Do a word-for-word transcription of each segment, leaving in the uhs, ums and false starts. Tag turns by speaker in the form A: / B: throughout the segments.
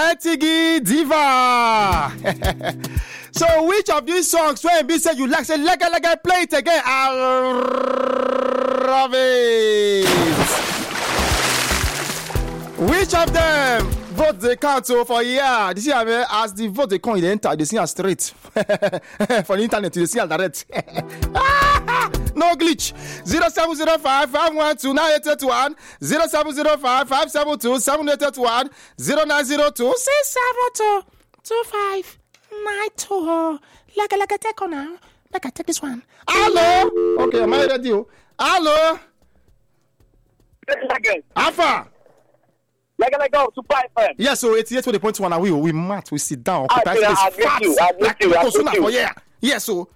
A: Tigi Diva. So which of these songs when be said you like say lega lega play it again? I love it. Which of them vote they count so for yeah? This year as the vote they come in the enter they see us straight for the internet they see us direct. No glitch. zero seven zero five five one two nine eight eight one zero seven zero five five seven two seven eight eight one zero nine zero two six seven two two five nine two. Like a like a take on now. Like I take this one. Hello. Okay, am I ready? Hello. Alpha.
B: Like I go to five friends.
A: Yes, so eighty-eight to the point one. We we mat. We sit down.
B: I agree you. I agree you. I agree you.
A: Yeah. Yes, so.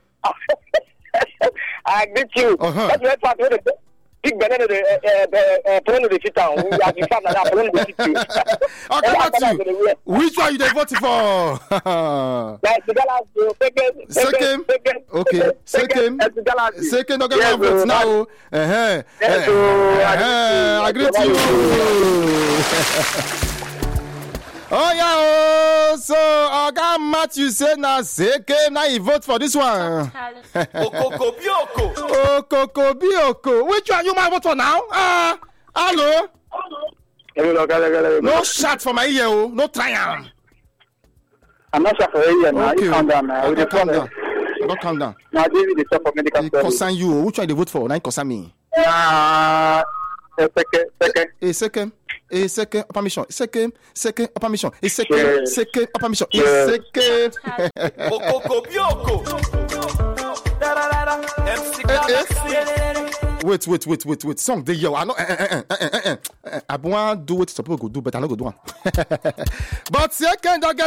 B: I agree you.
A: Uh-huh.
B: That's why I told you. Big banana the plan of the sit down. We are the fan that plan of the sit down.
A: Okay, back to you. Which one you they voted for? Second. Okay. Second. Second. Okay, now vote now. Uh-huh. Uh-huh. I agree to you. Oh yeah, oh, so Oga Matthew said now second, now he vote for this one.
C: Okoko Bioko.
A: Okoko Bioko. Which one you might vote for now? Ah, uh, hello. No shot for my ear, oh. No triumph.
B: I'm not sure for you now.
A: Okay.
B: You calm down now.
A: Okay, calm down. Don't calm down.
B: Now give me the stuff for medical
A: It concern you. Which one they vote for? Now it concern me.
B: Ah, second, second.
A: A second. A second permission. Second, second permission. A second, second permission. A second.
C: Okoko Bioko. M C Galaxy.
A: Wait, wait, wait, wait, wait. Song the yo. I know. I want to do what some people go do, but I don't go do one. But second,